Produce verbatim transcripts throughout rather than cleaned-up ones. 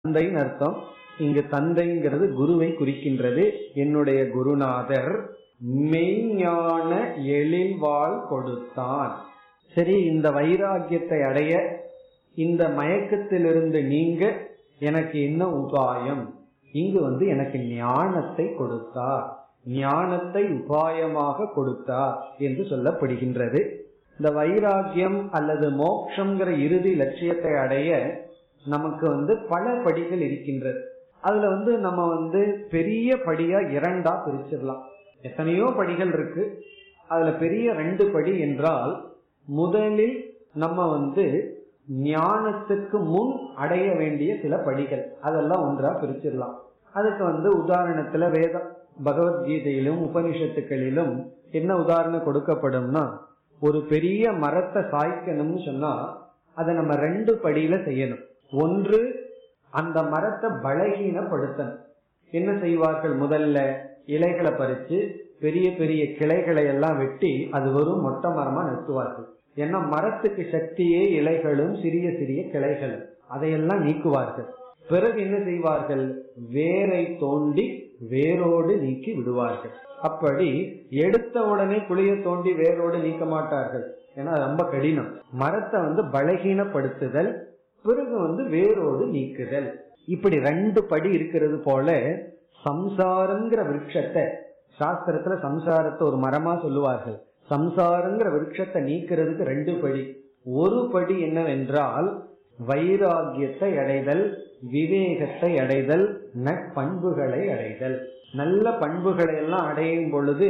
தந்தைன்னு அர்த்தம். இங்கு தந்தைங்கிறது குருவை குறிக்கின்றது. என்னுடைய குருநாதர் மெய்ஞான எழில்வாள் கொடுத்தான். சரி, இந்த வைராகியத்தை அடைய, இந்த மயக்கத்திலிருந்து நீங்க எனக்கு என்ன உபாயம்? இங்கு வந்து எனக்கு ஞானத்தை கொடுத்தார், ஞானத்தை உபாயமாக கொடுத்தார் என்று சொல்லப்படுகின்றது. இந்த வைராகியம் அல்லது மோட்சங்கிற இறுதி லட்சியத்தை அடைய நமக்கு வந்து பல படிகள் இருக்கின்றது. அதுல வந்து நம்ம வந்து பெரிய படியா இரண்டா பிரிச்சிடலாம். எத்தனையோ படிகள் இருக்கு, அதுல பெரிய ரெண்டு படி என்றால், முதலில் நம்ம வந்து ஞானத்துக்கு முன் அடைய வேண்டிய சில படிகள், அதெல்லாம் ஒன்றா பிரிச்சிடலாம். அதுக்கு வந்து உதாரணத்துல வேத பகவத்கீதையிலும் உபனிஷத்துக்களிலும் என்ன உதாரணம் கொடுக்கப்படும்னா, ஒரு பெரிய மரத்தை சாய்க்கணும்னு சொன்னா அதை நம்ம ரெண்டு படியில செய்யணும். ஒன்று, அந்த மரத்தை பலகீனப்படுத்தணும். என்ன செய்வார்கள்? முதல்ல இலைகளை பறிச்சு பெரிய பெரிய கிளைகளை எல்லாம் வெட்டி அது வெறும் மொட்டை மரமா நிறுத்துவார்கள். ஏன்னா மரத்துக்கு சக்தியே இலைகளும் சிறிய சிறிய கிளைகளும், அதையெல்லாம் நீக்குவார்கள். பிறகு என்ன செய்வார்கள்? வேரை தோண்டி வேரோடு நீக்கி விடுவார்கள். அப்படி எடுத்த உடனே குழிய தோண்டி வேரோடு நீக்க மாட்டார்கள், ஏன்னா ரொம்ப கடினம். மரத்தை வந்து பலகீனப்படுத்துதல், பிறகு வந்து வேரோடு நீக்குதல். இப்படி ரெண்டு படி இருக்கிறது போல சம்சாரங்கிற விருட்சத்தை, சாஸ்திரத்துல சம்சாரத்தை ஒரு மரமா சொல்லுவார்கள். சம்சாரங்கிற விருட்சத்தை நீக்கிறதுக்கு ரெண்டு படி. ஒரு படி என்னவென்றால் வைராகியத்தை அடைதல், விவேகத்தை அடைதல், நற்பண்புகளை அடைதல். நல்ல பண்புகளை எல்லாம் அடையும் பொழுது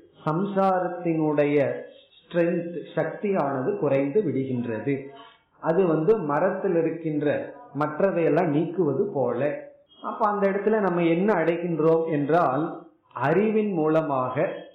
சம்சாரத்தினுடைய ஸ்ட்ரென்த், சக்தியானது குறைந்து விடுகின்றது. அது வந்து மரத்தில் இருக்கின்ற மற்றதையெல்லாம் நீக்குவது போல. அப்ப அந்த இடத்துல நம்ம என்ன அடைகின்றோம் என்றால், அறிவின் மூலமாக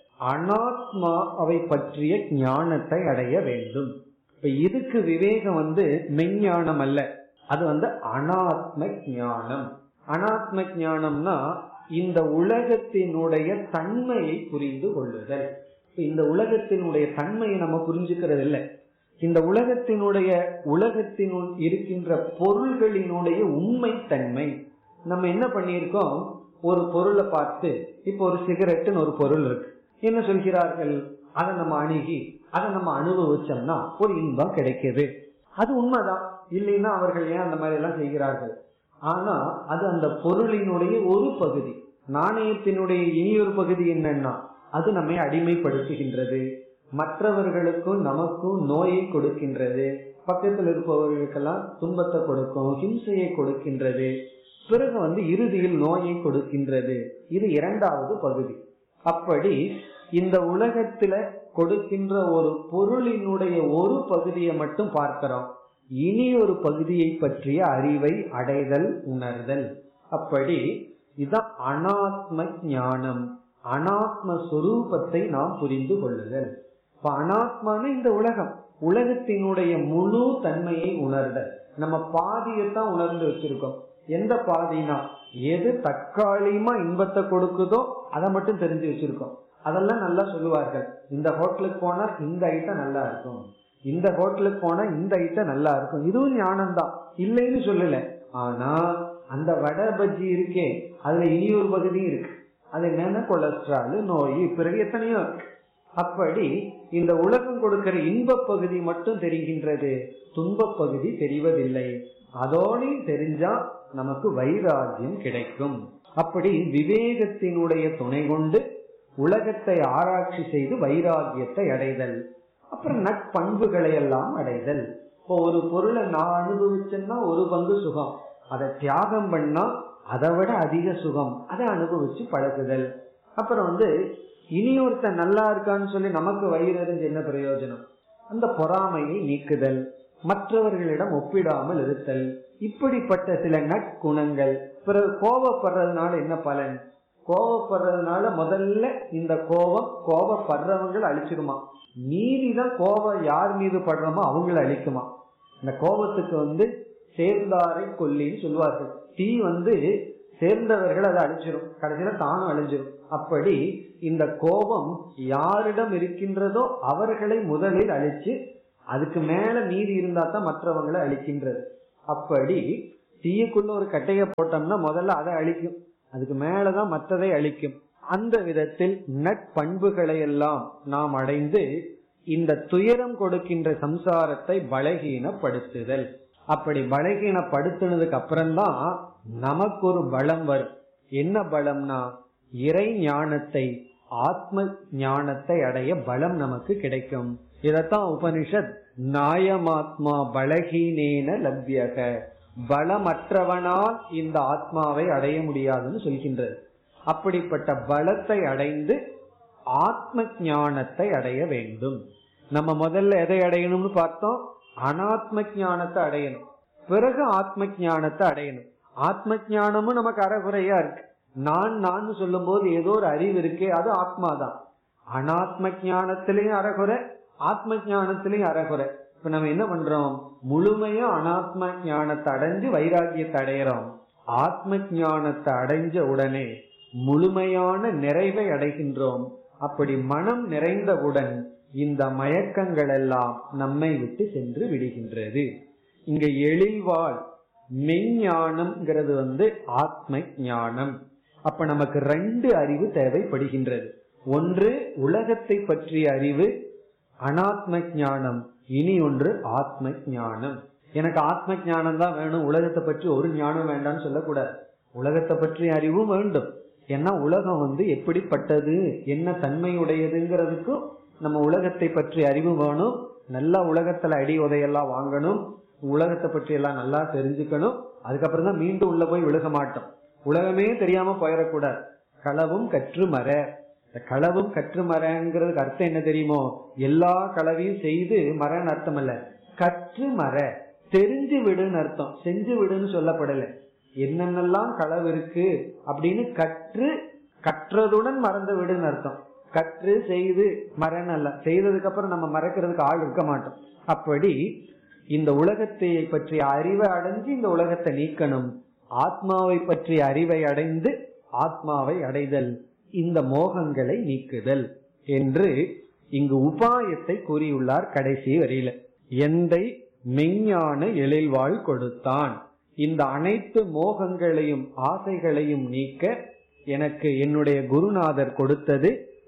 அனாத்மாவை பற்றிய ஞானத்தை அடைய வேண்டும். இப்ப இதுக்கு விவேகம் வந்து மெஞ்ஞானம் அல்ல, அது வந்து அனாத்ம ஞானம். அனாத்ம ஞானம்னா இந்த உலகத்தினுடைய தன்மையை புரிந்து கொள்ளுதல். இந்த உலகத்தினுடைய தன்மையை நம்ம புரிஞ்சுக்கிறது இல்லை. இந்த உலகத்தினுடைய உலகத்தினுள் இருக்கின்ற பொருள்களினுடைய உண்மை தன்மை நம்ம என்ன பண்ணியிருக்கோம்? ஒரு பொருளை பார்த்து, இப்போ ஒரு சிகரெட்டுன்னு ஒரு பொருள் இருக்கு, என்ன சொல்கிறார்கள்? அதை நம்ம அணுகி அதை நம்ம அனுபவிச்சோம்னா ஒரு இன்பம் கிடைக்குது. அது உண்மைதான், இல்லைன்னா அவர்கள் ஏன் அந்த மாதிரி எல்லாம் செய்கிறார்கள்? ஆனா அது அந்த பொருளினுடைய ஒரு பகுதி. நாணயத்தினுடைய இனி ஒரு பகுதி என்னன்னா, அது நம்மை அடிமைப்படுத்துகின்றது, மற்றவர்களுக்கும் நமக்கும் நோயை கொடுக்கின்றது, பக்கத்தில் இருப்பவர்களுக்கெல்லாம் துன்பத்தை கொடுக்கும், ஹிம்சையை கொடுக்கின்றது, பிறகு வந்து இறுதியில் நோயை கொடுக்கின்றது. இது இரண்டாவது பகுதி. அப்படி இந்த உலகத்துல கொடுக்கின்ற ஒரு பொருளினுடைய ஒரு பகுதியை மட்டும் பார்க்கிறோம், இனி ஒரு பகுதியை பற்றிய அறிவை அடைதல், உணர்தல். அப்படி இதான் அனாத்ம ஞானம், அனாத்ம சொரூபத்தை நாம் புரிந்து கொள்ளுதல். இப்ப அனாத்மான இந்த உலகம், உலகத்தினுடைய முழு தன்மையை உணர்தல். நம்ம பாதியத்தான் உணர்ந்து வச்சிருக்கோம். எந்த பாதினா, எது தற்காலிகமா இன்பத்தை கொடுக்குதோ அதை மட்டும் தெரிஞ்சு வச்சிருக்கோம். அதெல்லாம் நல்லா சொல்லுவார்கள், இந்த ஹோட்டலுக்கு போனா இந்த ஐட்டம் நல்லா இருக்கும், இந்த ஹோட்டலுக்கு போனா இந்த ஐட்டம் நல்லா இருக்கும். இதுவும் ஞானம் தான், இல்லைன்னு சொல்லல. ஆனா அந்த வடை பஜ்ஜி இருக்கே, அதுல இனி ஒரு பகுதியும் இருக்கு. அது என்னன்னா கொலஸ்ட்ரால், நோய், பிறகு எத்தனையோ இருக்கு. அப்படி இந்த உலகம் கொடுக்கிற இன்ப பகுதி மட்டும் தெரிகின்றது, துன்ப பகுதி தெரிவதில்லை. அதோடு தெரிஞ்சா நமக்கு வைராகியம் கிடைக்கும். அப்படி விவேகத்தினுடைய துணை கொண்டு உலகத்தை ஆராய்ச்சி செய்து வைராகியத்தை அடைதல். அப்புறம் நற்பண்புகளை எல்லாம் அடைதல். இப்போ ஒரு பொருளை நான் அனுபவிச்சேன்னா ஒரு பங்கு சுகம், அதை தியாகம் பண்ணா அதை விட அதிக சுகம், அதை அனுபவிச்சு பழகுதல். அப்புறம் வந்து இனி ஒருத்த நல்லா இருக்கான்னு சொல்லி நமக்கு வயிறு எறிஞ்சு என்ன பிரயோஜனம்? அந்த பொறாமையை நீக்குதல், மற்றவர்களிடம் ஒப்பிடாமல் இருத்தல், இப்படிப்பட்ட சில நற்குணங்கள். பிறகு கோபப்படுறதுனால என்ன பலன்? கோபப்படுறதுனால முதல்ல இந்த கோபம் கோபப்படுறவங்களை அழிச்சிருமா, மீறிதான் கோபம் யார் மீது படுறோமோ அவங்களை அழிக்குமா. இந்த கோபத்துக்கு வந்து சேர்ந்தாரை கொல்லின்னு சொல்லுவார்கள். தீ வந்து சேர்ந்தவர்கள் அதை அழிச்சிரும், கடைசியில தானும் அழிஞ்சிரும். அப்படி இந்த கோபம் யாரிடம் இருக்கின்றதோ அவர்களை முதலில் அழிச்சு அதுக்கு மேல மீறி இருந்தா தான் மற்றவங்களை அழிக்கின்றது. அப்படி தீயுக்குள்ள ஒரு கட்டைய போட்டோம்னா முதல்ல அதை அழிக்கும், அதுக்கு மேலதான் மற்றதை அழிக்கும். அந்த விதத்தில் நட்பண்புகளை எல்லாம் நாம் அடைந்து இந்த துயரம் கொடுக்கின்ற சம்சாரத்தை பலகீனப்படுத்துதல். அப்படி பலகீனப்படுத்தினதுக்கு அப்புறம்தான் நமக்கு ஒரு பலம் வரும். என்ன பலம்னா இறை ஞானத்தை, ஆத்ம ஞானத்தை அடைய பலம் நமக்கு கிடைக்கும். இதத்தான் உபனிஷத் நாயமாத்மா பலகீனேன லப்யக, பலமற்றவனால் இந்த ஆத்மாவை அடைய முடியாதுன்னு சொல்கின்றது. அப்படிப்பட்ட பலத்தை அடைந்து ஆத்ம ஞானத்தை அடைய வேண்டும். நம்ம முதல்ல எதை அடையணும்னு பார்த்தோம், அனாத்ம ஞானத்தை அடையணும், பிறகு ஆத்ம ஞானத்தை அடையணும். ஆத்ம ஞானமும் நமக்கு அறகுறையா இருக்கு. நான் நான் சொல்லும் போது ஏதோ ஒரு அறிவு இருக்கே, அது ஆத்மாதான். அனாத்ம ஞானத்திலையும் அறகுறை, ஆத்ம ஞானத்திலையும் அறகுறை. இப்ப நம்ம என்ன பண்றோம், முழுமையா அனாத்ம ஞானத்தை அடைஞ்சு வைராகியத்தை அடையிறோம். ஆத்ம ஞானத்தை அடைஞ்ச உடனே முழுமையான நிறைவை அடைகின்றோம். அப்படி மனம் நிறைந்தவுடன் இந்த மயக்கங்கள் எல்லாம் நம்மை விட்டு சென்று விடுகின்றது. இங்க எழில்வாழ் மெய்ஞானம்ங்கிறது வந்து ஆத்ம ஞானம். அப்ப நமக்கு ரெண்டு அறிவு தேவைப்படுகின்றது. ஒன்று உலகத்தை பற்றிய அறிவு, அனாத்ம ஞானம். இனி ஒன்று ஆத்ம ஞானம். எனக்கு ஆத்ம ஞானம் தான் வேணும், உலகத்தை பற்றி ஒரு ஞானம் வேண்டாம்னு சொல்லக்கூடாது. உலகத்தை பற்றிய அறிவும் வேண்டும். ஏன்னா உலகம் வந்து எப்படிப்பட்டது, என்ன தன்மையுடையதுங்கிறதுக்கும் நம்ம உலகத்தை பற்றி அறிவு வேணும். நல்லா உலகத்துல அடி உதையெல்லாம் வாங்கணும், உலகத்தை பற்றி எல்லாம் நல்லா தெரிஞ்சுக்கணும். அதுக்கப்புறம் தான் மீண்டும் உள்ள போய் விழுக மாட்டோம். உலகமே தெரியாம போயிடக்கூடாது. களவும் கற்று மர, களவும் கற்று மரங்கிறதுக்கு அர்த்தம் என்ன தெரியுமோ, எல்லா களவையும் செய்து மரன்னு அர்த்தம் அல்ல, கற்று மர தெரிஞ்சு விடுன்னு அர்த்தம். செஞ்சு விடுன்னு சொல்லப்படல. என்னென்னலாம் களவு இருக்கு அப்படின்னு கற்று, கற்றதுடன் மறந்து விடுன்னு அர்த்தம். கற்று செய்து மரன் அல்ல, செய்ததுக்கு அப்புறம் நம்ம மறக்கிறதுக்கு ஆள் இருக்க மாட்டோம். அப்படி இந்த உலகத்தை பற்றிய அறிவை அடைஞ்சு இந்த உலகத்தை நீக்கணும். ஆத்மாவை பற்றிய அறிவை அடைந்து ஆத்மாவை அடைதல், இந்த மோகங்களை நீக்குதல் என்று இங்கு உபாயத்தை கூறியுள்ளார் கடைசி வரியில. எந்தை மெய்ஞான எழில்வாழ் கொடுத்தான். இந்த அனைத்து மோகங்களையும் ஆசைகளையும் நீக்க எனக்கு என்னுடைய குருநாதர் கொடுத்தது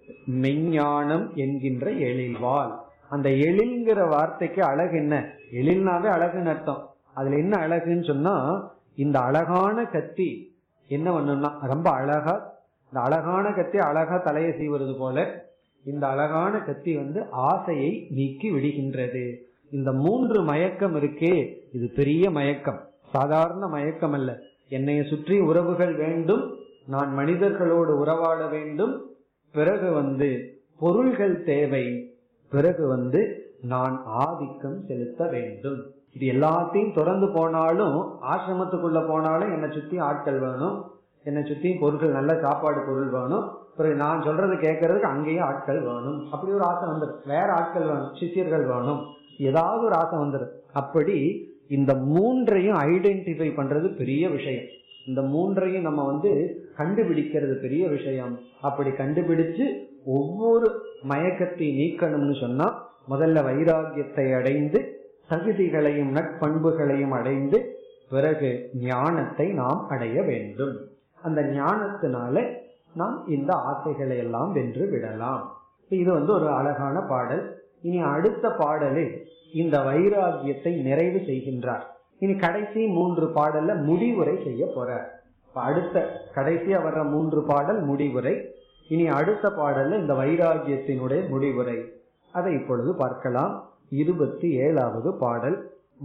மெய்ஞானம் என்கின்ற எழில்வாள். அந்த எழில்ங்கிற வார்த்தைக்கு அழகு என்ன, எழில்னாவே அழகுன்னு அர்த்தம். அதுல என்ன அழகுன்னு சொன்னா, இந்த அழகான கத்தி என்ன பண்ணும்னா ரொம்ப அழகா, இந்த அழகான கத்தி அழகா தலையை சீவுறது போல இந்த அழகான கத்தி வந்து ஆசையை நீக்கி விடுகின்றது. இந்த மூன்று மயக்கம் இருக்கே, இது பெரிய மயக்கம், சாதாரண மயக்கம் அல்ல. என்னைய சுற்றி உறவுகள் வேண்டும், நான் மனிதர்களோடு உறவாட வேண்டும், பிறகு வந்து பொருள்கள் தேவை, பிறகு வந்து நான் ஆதிக்கம் செலுத்த வேண்டும். இது எல்லாத்தையும் தொடர்ந்து போனாலும், ஆசிரமத்துக்குள்ள போனாலும் என்னை சுத்தி ஆட்கள் வேணும், என்னை சுத்தி பொருட்கள், நல்ல சாப்பாடு பொருள் வேணும், பிறகு நான் சொல்றது கேட்கறதுக்கு அங்கேயும் ஆட்கள் வேணும். அப்படி ஒரு ஆசை வந்துடும். வேற ஆட்கள் வேணும், சிஷியர்கள் வேணும், ஏதாவது ஒரு ஆசை வந்துடும். அப்படி இந்த மூன்றையும் ஐடென்டிஃபை பண்றது பெரிய விஷயம். இந்த மூன்றையும் நம்ம வந்து கண்டுபிடிக்கிறது பெரிய விஷயம். அப்படி கண்டுபிடிச்சு ஒவ்வொரு மயக்கத்தை நீக்கணும்னு சொன்னா முதல்ல வைராகியத்தை அடைந்து தகுதிகளையும் நட்பண்புகளையும் அடைந்து பிறகு ஞானத்தை நாம் அடைய வேண்டும். அந்த ஞானத்தினால நாம் இந்த ஆசைகளை எல்லாம் வென்று விடலாம். இது வந்து ஒரு அழகான பாடல். இனி அடுத்த பாடலில் இந்த வைராகியத்தை நிறைவு செய்கின்றார். இனி கடைசி மூன்று பாடல்ல முடிவுரை செய்ய போறார். அடுத்த கடைசியா வர்ற மூன்று பாடல் முடிவுரை. இனி அடுத்த பாடல்ல இந்த வைராகியத்தினுடைய முடிவுரை, அதை இப்பொழுது பார்க்கலாம். இருபத்தி ஏழாவது பாடல்.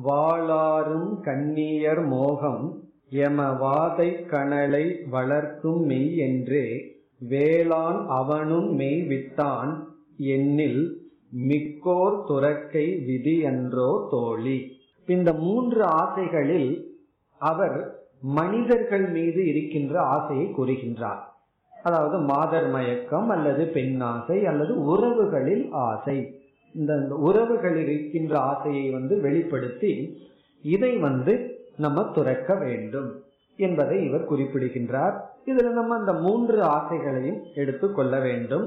வாளாரும் கண்ணியர் மோகம் எம வாதை கணலை வளர்க்கும் மெய் என்றே வேளான் அவனும் மெய் விட்டான் எண்ணில் மிக்கோர் துறக்கை விதி என்றோ தோழி. இந்த மூன்று ஆசைகளில் அவர் மனிதர்கள் மீது இருக்கின்ற ஆசையை கூறுகின்றார். அதாவது மாதர் மயக்கம் அல்லது பெண் ஆசை அல்லது உறவுகளில் ஆசை. இந்த உறவுகளில் இருக்கின்ற ஆசையை வந்து வெளிப்படுத்தி இதை வந்து நம்ம துறக்க வேண்டும் என்பதை இவர் குறிப்பிடுகின்றார். இதுல நம்ம அந்த மூன்று ஆசைகளையும் எடுத்துக் கொள்ள வேண்டும்.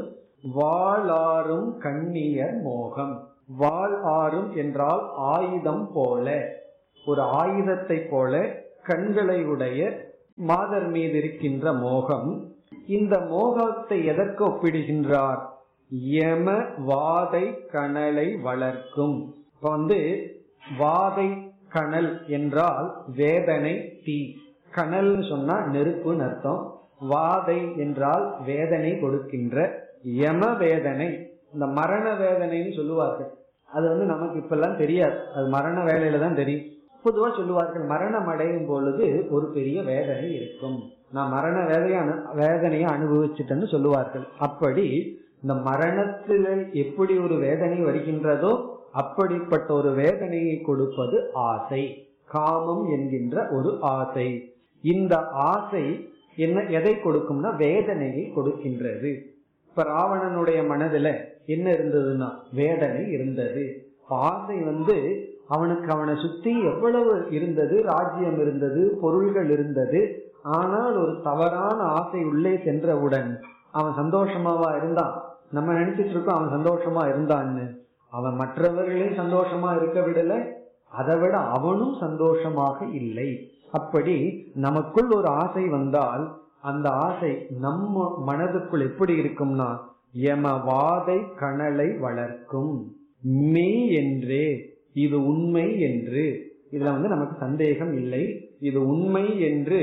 வாளாரும் கண்ணியர் மோகம். வாள் ஆறும் என்றால் ஆயுதம் போல, ஒரு ஆயுதத்தை போல கண்களை உடைய மாதர் மீது இருக்கின்ற மோகம். இந்த மோகத்தை எதற்கு ஒப்பிடுகின்றார்? யம வாதை கனலை வளர்க்கும். இப்ப வந்து வாதை கனல் என்றால் வேதனை தீ, கனல் சொன்னா நெருப்புன்னு அர்த்தம். வாதை என்றால் வேதனை கொடுக்கின்ற யம வேதனை, இந்த மரண வேதனைன்னு சொல்லுவார்கள். அது வந்து நமக்கு இப்ப எல்லாம் தெரியாது, அது மரண வேலையில தான் தெரியும். பொதுவா சொல்லுவார்கள் மரணம் அடையும் பொழுது ஒரு பெரிய வேதனை இருக்கும், நான் மரண வேதைய வேதனையை அனுபவிச்சுட்டேன்னு சொல்லுவார்கள். அப்படி இந்த மரணத்தில் எப்படி ஒரு வேதனை வருகின்றதோ அப்படிப்பட்ட ஒரு வேதனையை கொடுப்பது ஆசை, காமம் என்கின்ற ஒரு ஆசை. இந்த ஆசை என்ன எதை கொடுக்கும்னா வேதனையை கொடுக்கின்றது. இப்ப ராவணனுடைய மனதுல என்ன இருந்ததுன்னா வேதனை இருந்தது. ஆசை வந்து அவனுக்கு அவனை சுத்தி எவ்வளவு இருந்தது, ராஜ்யம் இருந்தது, பொருள்கள் இருந்தது. ஆனால் ஒரு தவறான ஆசை உள்ளே சென்றவுடன் அவன் சந்தோஷமாவா இருந்தான்? நம்ம நினைச்சிட்டு இருக்கோம் அவன் சந்தோஷமா இருந்தான்னு. அவன் மற்றவர்களையும் சந்தோஷமா இருக்க விடல, அதை விட அவனும் சந்தோஷமாக இல்லை. அப்படி நமக்குள் ஒரு ஆசை வந்தால் அந்த ஆசை நம்ம மனதுக்குள் எப்படி இருக்கும்னா யம வாதை கனலை வளர்க்கும். மெய் என்றே, இது உண்மை என்று, இதுல வந்து நமக்கு சந்தேகம் இல்லை, இது உண்மை என்று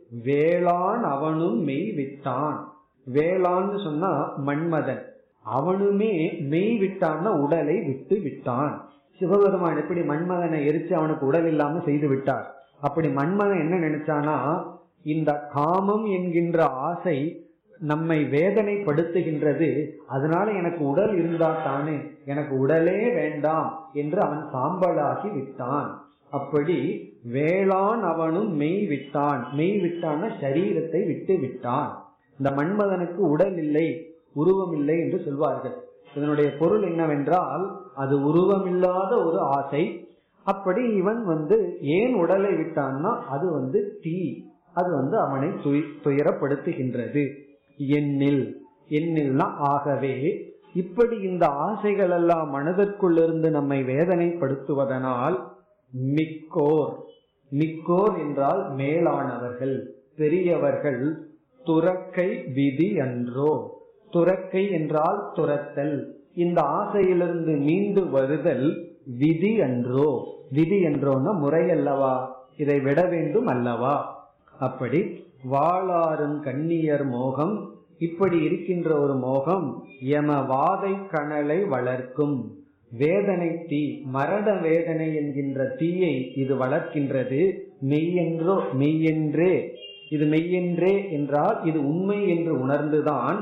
வேளான் அவனும் மெய் விட்டான். வேளான்னு சொன்னா மன்மதன், அவனுமே மெய் விட்டான்னா உடலை விட்டு விட்டான். சிவபெருமான் எப்படி மன்மதனை எரிச்சு அவனுக்கு உடல் இல்லாம செய்து விட்டார், அப்படி மன்மதன் என்ன நினைச்சானா இந்த காமம் என்கின்ற ஆசை நம்மை வேதனைப்படுத்துகின்றது, அதனால எனக்கு உடல் இருந்தா தானே, எனக்கு உடலே வேண்டாம் என்று அவன் சாம்பலாகி விட்டான். அப்படி வேளான் அவனும் மெய் விட்டான். மெய் விட்டான சரீரத்தை விட்டு விட்டான். இந்த மன்மதனுக்கு உடல் இல்லை, உருவம் இல்லை என்று சொல்வார்கள். இதனுடைய பொருள் என்னவென்றால் அது உருவமில்லாத ஒரு ஆசை. அப்படி இவன் வந்து ஏன் உடலை விட்டான்னா அது வந்து தீ, அது வந்து அவனை துயரப்படுத்துகின்றது. எண்ணில், எண்ணில்னா ஆகவே. இப்படி இந்த ஆசைகள் எல்லாம் மனதிற்குள் இருந்து நம்மை வேதனைப்படுத்துவதனால் மிக்கோர், மிக்கோர் என்றால் மேலானவர்கள், பெரியவர்கள், துறக்கை விதி அன்றோ. துறக்கை என்றால் துரத்தல், இந்த ஆசையிலிருந்து மீண்டு வருதல் விதி அன்றோ. விதி என்றோன்னா முறையல்லவா, இதை விட வேண்டும் அல்லவா. அப்படி வாளாரும் கண்ணியர் மோகம், இப்படி இருக்கின்ற ஒரு மோகம் யம வாதை கனலை வளர்க்கும். வேதனை தீ, மரண வேதனை என்கின்ற தீயை இது வளர்க்கின்றது. மெய்யென்றோ, மெய்யென்றே, இது மெய்யென்றே என்றால் இது உண்மை என்று உணர்ந்துதான்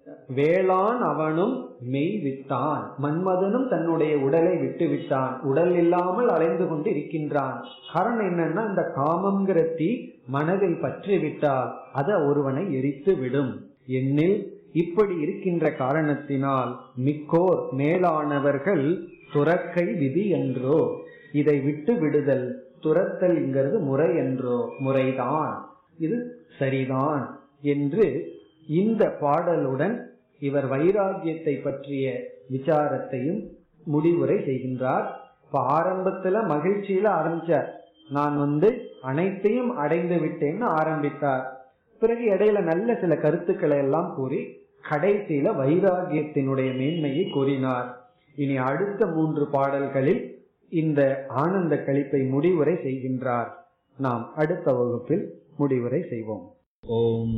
வேளான் அவனும் மெய் விட்டான். மன்மதனும் தன்னுடைய உடலை விட்டு விட்டான், உடல் இல்லாமல் அலைந்து கொண்டு இருக்கின்றான். காரணம் என்னன்னா இந்த காமங்கிற தீ மனதில் பற்றி விட்டால் அது ஒருவனை எரித்து விடும். எண்ணில் இப்படி இருக்கின்ற காரணத்தினால் மிக்கோர் மேலானவர்கள் துறக்கை விதி என்றோ, இதை விட்டு விடுதல், துரத்தல் என்கிறது முறை என்றோ, முறைதான், இது சரிதான் என்று இந்த பாடலுடன் இவர் வைராகியத்தை பற்றிய விசாரத்தையும் முடிவுரை செய்கின்றார். இப்ப ஆரம்பத்துல மகிழ்ச்சியில ஆரம்பிச்சார், நான் வந்து அனைத்தையும் அடைந்து விட்டேன்னு ஆரம்பித்தார். பிறகு இடையில நல்ல சில கருத்துக்களை எல்லாம் கூறி கடைசியில வைராகியத்தினுடைய மேன்மையை கூறினார். இனி அடுத்த மூன்று பாடல்களில் இந்த ஆனந்த களிப்பை முடிவுரை செய்கின்றார். நாம் அடுத்த வகுப்பில் முடிவுரை செய்வோம். ஓம்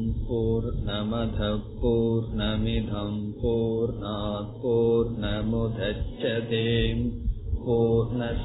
பூர்ணமத பூர்ணமிதம் பூர்ணாத் பூர்ணமுதச்யதே பூர்ணஸ்ய